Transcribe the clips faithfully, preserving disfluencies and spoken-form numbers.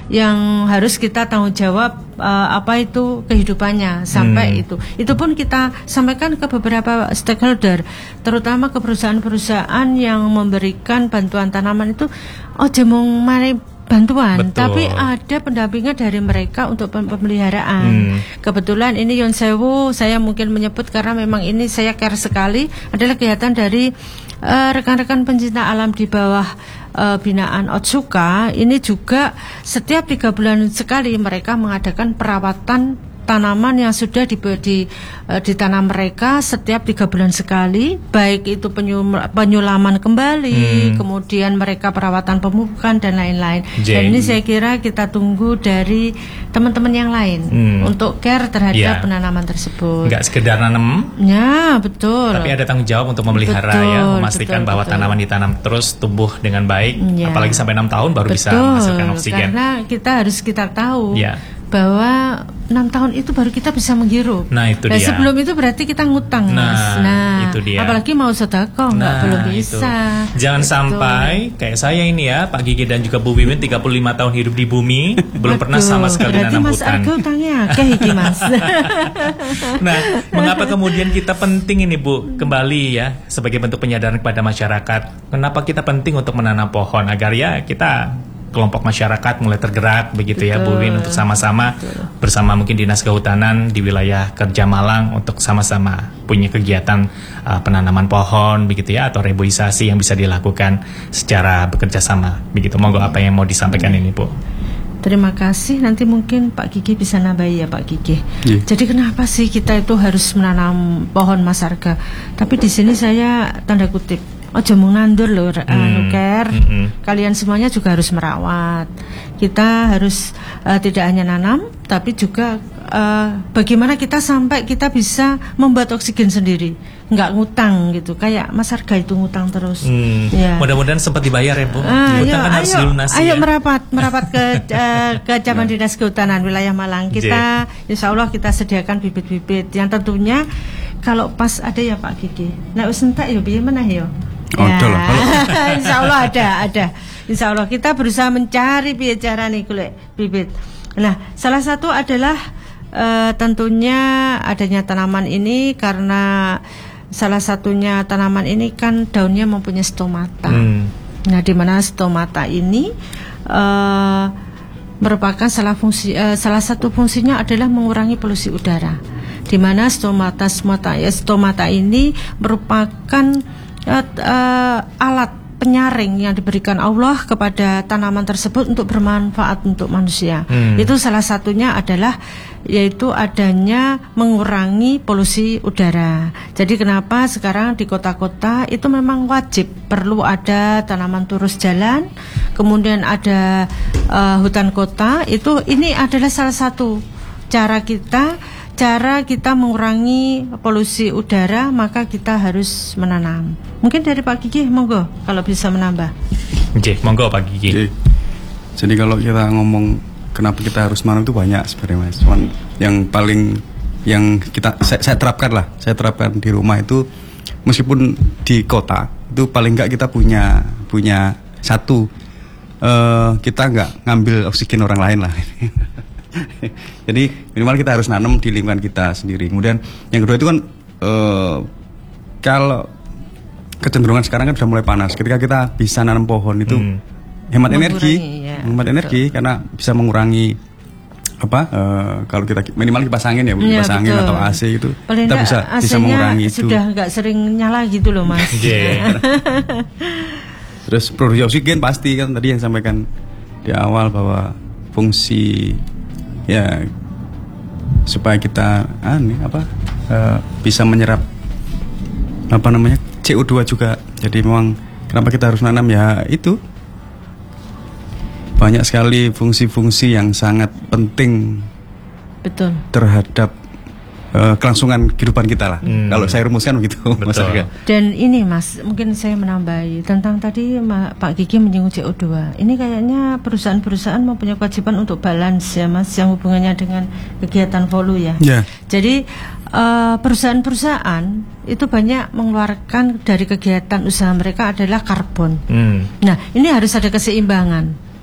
yang harus kita tanggung jawab uh, apa itu kehidupannya sampai hmm. itu. Itu pun kita sampaikan ke beberapa stakeholder, terutama ke perusahaan-perusahaan yang memberikan bantuan tanaman itu. Oh, jemung mari bantuan, betul. Tapi ada pendampingan dari mereka untuk pemeliharaan. Hmm. Kebetulan ini Yon Sewu saya mungkin menyebut karena memang ini saya care sekali, adalah kegiatan dari uh, rekan-rekan pencinta alam di bawah uh, binaan Otsuka. Ini juga setiap tiga bulan sekali mereka mengadakan perawatan tanaman yang sudah di, di, uh, ditanam mereka setiap tiga bulan sekali, baik itu penyul, penyulaman kembali, hmm. kemudian mereka perawatan pemupukan dan lain-lain. Dan ini saya kira kita tunggu dari teman-teman yang lain hmm. untuk care terhadap ya. penanaman tersebut. Enggak sekedar nanam, ya betul. Tapi ada tanggung jawab untuk memelihara betul, ya, memastikan betul, bahwa betul. tanaman ditanam terus tumbuh dengan baik, ya. apalagi sampai enam tahun baru betul, bisa menghasilkan oksigen. Karena kita harus kita tahu. Ya. bahwa enam tahun itu baru kita bisa menghirup. Nah itu nah, dia. Sebelum itu berarti kita ngutang, nah, Mas. Nah itu dia. Apalagi mau sedekah, nggak nah, belum bisa. Itu. Jangan gitu. Sampai kayak saya ini ya, Pak Gigi dan juga Bu Wiwin tiga puluh lima tahun hidup di bumi, belum pernah sama sekali berarti nanam Mas hutan. Arga utangnya akeh iki, Mas. Nah, mengapa kemudian kita penting ini Bu, kembali ya sebagai bentuk penyadaran kepada masyarakat. Kenapa kita penting untuk menanam pohon agar ya kita kelompok masyarakat mulai tergerak begitu betul, ya Bu Win untuk sama-sama betul. bersama mungkin Dinas Kehutanan di wilayah Kerja Malang untuk sama-sama punya kegiatan uh, penanaman pohon begitu ya, atau reboisasi yang bisa dilakukan secara bekerja sama begitu. Monggo apa yang mau disampaikan hmm. ini Bu? Terima kasih. Nanti mungkin Pak Gigi bisa nambahi ya Pak Gigi. Yeah. Jadi kenapa sih kita itu harus menanam pohon, Mas Arga? Tapi di sini saya tanda kutip, ojo mengandur loh, hmm. anu care. Hmm. Kalian semuanya juga harus merawat. Kita harus uh, tidak hanya nanam, tapi juga uh, bagaimana kita sampai kita bisa membuat oksigen sendiri, nggak ngutang gitu. Kayak Mas Arga itu ngutang terus. Hmm. Ya. Mudah-mudahan sempat dibayar ya Bu. Uh, Ngutang kan harus dilunasi. Ayo ya? merapat, merapat ke uh, ke Caman Dinas Kehutanan wilayah Malang. Kita, Insya Allah kita sediakan bibit-bibit yang tentunya kalau pas ada ya Pak Gigi. Nah wis entek yo piye meneh yo. Oh, ya. Insya Allah ada, ada. Insya Allah kita berusaha mencari bicara nih kulit bibit. Nah, salah satu adalah uh, tentunya adanya tanaman ini karena salah satunya tanaman ini kan daunnya mempunyai stomata. Hmm. Nah, di mana stomata ini uh, merupakan salah fungsi, uh, salah satu fungsinya adalah mengurangi polusi udara. Di mana stomata stomata, ya, stomata ini merupakan Uh, uh, alat penyaring yang diberikan Allah kepada tanaman tersebut untuk bermanfaat untuk manusia. Hmm. Itu salah satunya adalah yaitu adanya mengurangi polusi udara. Jadi kenapa sekarang di kota-kota itu memang wajib perlu ada tanaman turus jalan, kemudian ada uh, hutan kota. Itu ini adalah salah satu cara kita Cara kita mengurangi polusi udara, maka kita harus menanam. Mungkin dari Pak Gigi, monggo kalau bisa menambah. Oke, monggo Pak Gigi. Oke. Jadi kalau kita ngomong kenapa kita harus menanam itu banyak sebenarnya Mas. Cuman yang paling yang kita saya, saya terapkan lah, saya terapkan di rumah itu meskipun di kota itu paling enggak kita punya punya satu uh, kita enggak ngambil oksigen orang lain lah. Jadi minimal kita harus nanam di lingkungan kita sendiri. Kemudian yang kedua itu kan uh, kalau kecenderungan sekarang kan sudah mulai panas. Ketika kita bisa nanam pohon itu hmm. hemat mengurangi, energi, ya, hemat betul. energi karena bisa mengurangi apa? Uh, kalau kita minimal kipas angin ya, kipas ya, angin atau A C itu paling kita bisa bisa mengurangi itu. Sudah nggak sering nyala gitu loh Mas. Yeah. Terus produksi oksigen pasti kan tadi yang sampaikan di awal bahwa fungsi ya supaya kita aneh apa uh, bisa menyerap apa namanya C O dua juga. Jadi memang kenapa kita harus nanam ya itu banyak sekali fungsi-fungsi yang sangat penting betul terhadap uh, kelangsungan kehidupan kita lah. Hmm. Kalau saya rumuskan begitu. Mas Arga. Dan ini Mas, mungkin saya menambahi tentang tadi Pak Gigi menyinggung C O dua. Ini kayaknya perusahaan-perusahaan mempunyai kewajiban untuk balance ya Mas, yang hubungannya dengan kegiatan volu ya. Yeah. Jadi uh, perusahaan-perusahaan itu banyak mengeluarkan dari kegiatan usaha mereka adalah karbon. Hmm. Nah, ini harus ada keseimbangan.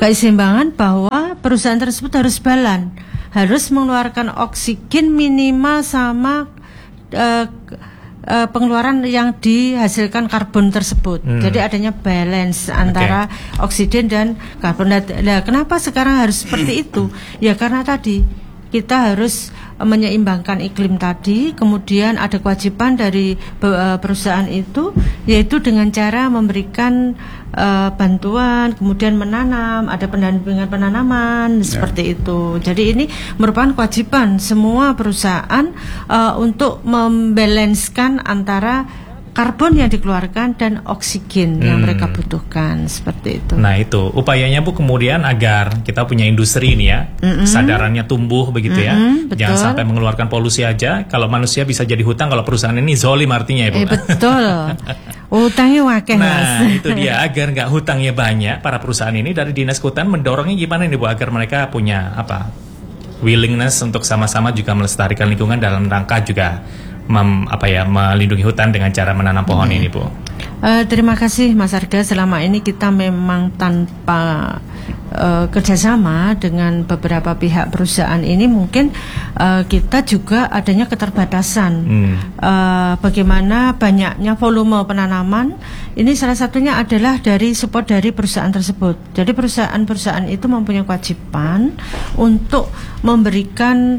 keseimbangan bahwa perusahaan tersebut harus balance, harus mengeluarkan oksigen minimal sama uh, uh, pengeluaran yang dihasilkan karbon tersebut. Hmm. Jadi adanya balance antara okay. oksigen dan karbon. Nah, kenapa sekarang harus seperti itu? Ya karena tadi kita harus menyeimbangkan iklim tadi, kemudian ada kewajiban dari perusahaan itu, yaitu dengan cara memberikan uh, bantuan, kemudian menanam, ada pendampingan penanaman, ya. Seperti itu. Jadi ini merupakan kewajiban semua perusahaan uh, untuk membalanskan antara karbon yang dikeluarkan dan oksigen hmm. yang mereka butuhkan, seperti itu. Nah itu upayanya Bu kemudian agar kita punya industri ini ya, mm-hmm. kesadarannya tumbuh begitu mm-hmm, ya, betul. Jangan sampai mengeluarkan polusi aja. Kalau manusia bisa jadi hutang, kalau perusahaan ini zolim artinya ya Bu. Eh, betul. Hutangnya wakil. Nah itu dia, agar nggak hutangnya banyak, para perusahaan ini dari Dinas Kehutanan mendorongnya gimana nih Bu agar mereka punya apa willingness untuk sama-sama juga melestarikan lingkungan dalam rangka juga Mem, apa ya melindungi hutan dengan cara menanam pohon hmm. ini Bu. Uh, terima kasih Mas Arga. Selama ini kita memang tanpa uh, kerjasama dengan beberapa pihak perusahaan ini mungkin uh, kita juga adanya keterbatasan. Hmm. Uh, bagaimana banyaknya volume penanaman ini salah satunya adalah dari support dari perusahaan tersebut. Jadi perusahaan-perusahaan itu mempunyai kewajiban untuk memberikan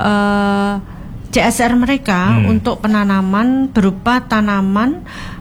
uh, C S R mereka hmm. untuk penanaman berupa tanaman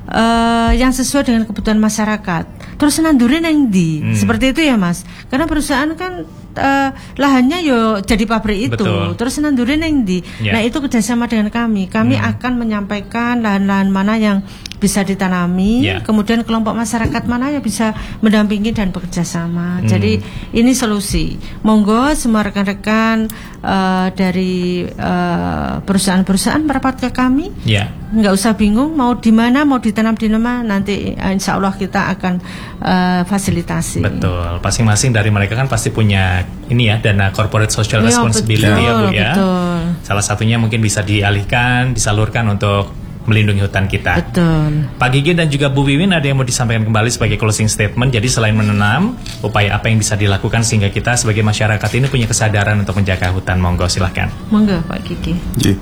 uh, yang sesuai dengan kebutuhan masyarakat. Terus nandurin yang di hmm. seperti itu ya Mas. Karena perusahaan kan uh, lahannya yo jadi pabrik itu. Betul. Terus nandurin yang di. Yeah. Nah itu kerjasama dengan kami. Kami hmm. akan menyampaikan lahan-lahan mana yang bisa ditanami, yeah. kemudian kelompok masyarakat mana yang bisa mendampingi dan bekerja sama. Hmm. Jadi ini solusi. Monggo semua rekan-rekan uh, dari uh, perusahaan-perusahaan merapat ke kami. Yeah. Nggak usah bingung mau di mana, mau ditanam di mana, nanti uh, insya Allah kita akan uh, fasilitasi. Betul. Masing-masing dari mereka kan pasti punya ini ya dana corporate social responsibility ya, betul, ya Bu ya. Betul. Salah satunya mungkin bisa dialihkan, disalurkan untuk melindungi hutan kita. Betul. Pak Gigi dan juga Bu Wiwin ada yang mau disampaikan kembali sebagai closing statement. Jadi selain menanam, upaya apa yang bisa dilakukan sehingga kita sebagai masyarakat ini punya kesadaran untuk menjaga hutan? Monggo silahkan. Monggo Pak Gigi. Jadi,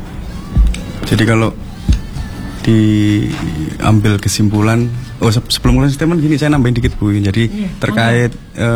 jadi kalau diambil kesimpulan, oh sebelum closing statement gini saya nambahin dikit Bu. Jadi iya, terkait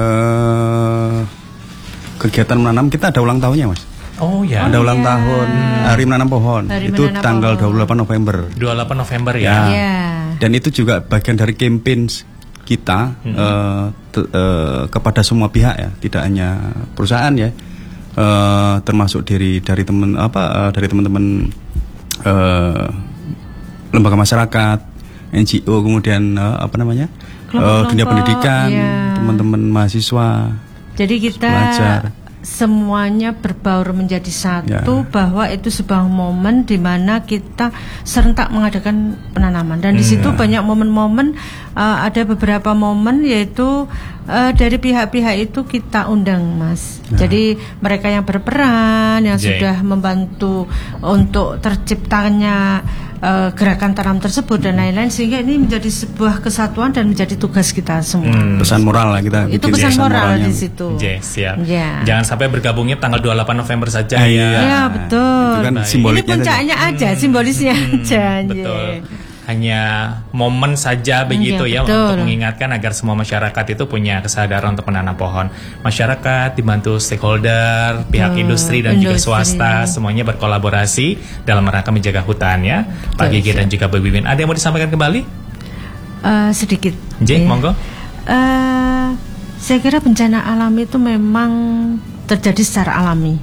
uh, kegiatan menanam kita ada ulang tahunnya Mas. Oh ya. Ada oh, ulang ya. tahun Hari Menanam Pohon. Hari itu menanam tanggal pohon. dua puluh delapan November. dua puluh delapan November ya. ya. ya. Dan itu juga bagian dari campaign kita mm-hmm. uh, te- uh, kepada semua pihak ya, tidak hanya perusahaan ya. Uh, termasuk dari dari teman apa uh, dari teman-teman uh, lembaga masyarakat, N G O, kemudian uh, apa namanya? Uh, dunia pendidikan, ya. Teman-teman mahasiswa. Jadi kita pelajar. Semuanya berbaur menjadi satu ya. Bahwa itu sebuah momen di mana kita serentak mengadakan penanaman dan hmm, di situ ya. Banyak momen-momen uh, ada beberapa momen yaitu uh, dari pihak-pihak itu kita undang Mas. Ya. Jadi mereka yang berperan yang Jay. Sudah membantu untuk terciptanya uh, gerakan tanam tersebut dan lain-lain sehingga ini menjadi sebuah kesatuan dan menjadi tugas kita semua. Hmm, pesan moral lah kita. Itu pesan moral di situ. Jay, siap. Ya. Jangan sampai bergabungnya tanggal dua puluh delapan November saja ah, ya. Iya betul. Itu kan simboliknya. Ini puncaknya aja, aja, simbolisnya hmm, aja. Betul. Hanya momen saja begitu ya, ya untuk mengingatkan agar semua masyarakat itu punya kesadaran untuk menanam pohon. Masyarakat dibantu stakeholder, pihak betul. Industri dan industri. Juga swasta semuanya berkolaborasi dalam rangka menjaga hutan ya. Betul, Pak Gigi dan juga Bu Wiwin. Ada yang mau disampaikan kembali? Uh, sedikit. J, ya. monggo. Uh, saya kira bencana alam itu memang terjadi secara alami.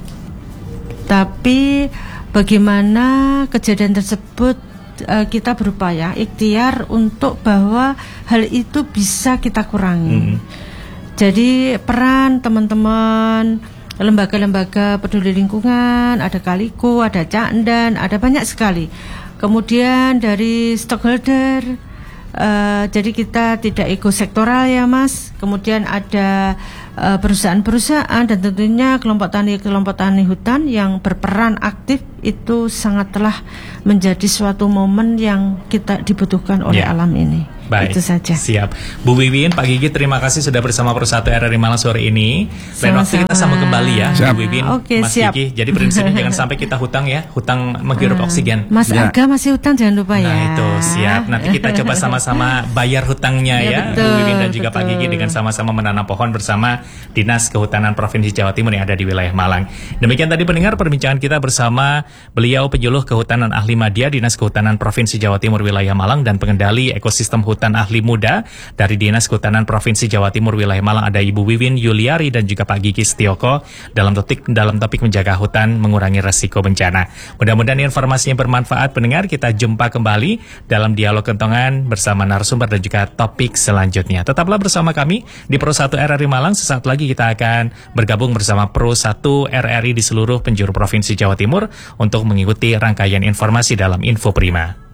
Tapi bagaimana kejadian tersebut uh, kita berupaya ikhtiar untuk bahwa hal itu bisa kita kurangi. Mm-hmm. Jadi peran teman-teman lembaga-lembaga peduli lingkungan, ada Kaliku, ada Cakdan, ada banyak sekali. Kemudian dari stakeholder. Uh, jadi kita tidak ekosektoral ya Mas. Kemudian ada uh, perusahaan-perusahaan dan tentunya kelompok tani kelompok tani hutan yang berperan aktif itu sangatlah menjadi suatu momen yang kita dibutuhkan oleh yeah. alam ini. Baik, Itu saja. siap. Bu Wiwin, Pak Gigi, terima kasih sudah bersama Pro satu R R I Malang sore ini. Lain waktu kita sambung kembali ya, Siap. Bu Wiwin, Oke, Mas siap. Gigi. Jadi prinsipnya jangan sampai kita hutang ya, hutang menghirup oksigen. Mas Ya. Aga masih hutang jangan lupa ya. Nah itu siap. Nanti kita coba sama-sama bayar hutangnya Ya, ya, betul, Bu Wiwin dan juga Pak betul. Gigi, dengan sama-sama menanam pohon bersama Dinas Kehutanan Provinsi Jawa Timur yang ada di wilayah Malang. Demikian tadi pendengar perbincangan kita bersama beliau penyuluh Kehutanan Ahli Madya Dinas Kehutanan Provinsi Jawa Timur wilayah Malang dan pengendali ekosistem hutan ahli muda dari Dinas Kehutanan Provinsi Jawa Timur wilayah Malang, ada Ibu Wiwin Yuliari dan juga Pak Gigi Setioko dalam topik dalam topik menjaga hutan mengurangi resiko bencana. Mudah-mudahan informasinya bermanfaat pendengar. Kita jumpa kembali dalam dialog kentongan bersama narasumber dan juga topik selanjutnya. Tetaplah bersama kami di Pro satu R R I Malang. Sesaat lagi kita akan bergabung bersama Pro satu R R I di seluruh penjuru Provinsi Jawa Timur untuk mengikuti rangkaian informasi dalam Info Prima.